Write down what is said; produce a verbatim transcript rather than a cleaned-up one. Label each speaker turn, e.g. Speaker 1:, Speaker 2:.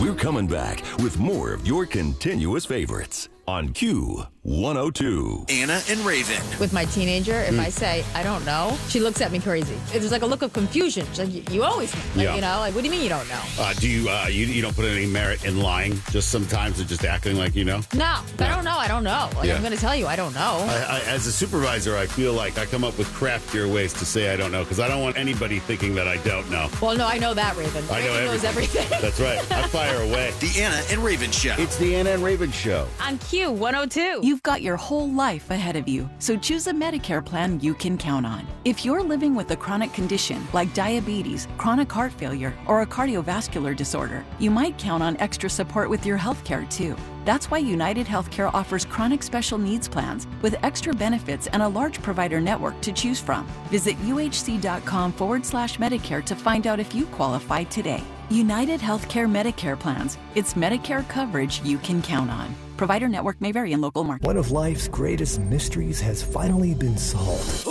Speaker 1: We're coming back with more of your continuous favorites on Q one oh two.
Speaker 2: Anna and Raven.
Speaker 3: With my teenager, if mm. I say, I don't know, she looks at me crazy. There's like a look of confusion. She's like, you always know. Like,
Speaker 4: yeah.
Speaker 3: You know, like, what do you mean you don't know?
Speaker 4: Uh, do you, uh, you you don't put any merit in lying just sometimes or just acting like you know?
Speaker 3: No, no. I don't know. I don't know. Like,
Speaker 4: yeah.
Speaker 3: I'm going to tell you, I don't know.
Speaker 4: I, I, as a supervisor, I feel like I come up with craftier ways to say I don't know because I don't want anybody thinking that I don't know.
Speaker 3: Well, no, I know that, Raven.
Speaker 4: I know
Speaker 3: Raven knows everything.
Speaker 4: That's right. I fire away.
Speaker 2: The Anna and Raven Show.
Speaker 4: It's the Anna and Raven Show.
Speaker 3: On Q one oh two.
Speaker 5: You've got your whole life ahead of you, so choose a Medicare plan you can count on. If you're living with a chronic condition like diabetes, chronic heart failure, or a cardiovascular disorder, you might count on extra support with your health care too. That's why United Healthcare offers chronic special needs plans with extra benefits and a large provider network to choose from. Visit uhc.com forward slash Medicare to find out if you qualify today. United Healthcare Medicare plans. It's Medicare coverage you can count on. Provider network may vary in local markets.
Speaker 6: One of life's greatest mysteries has finally been solved.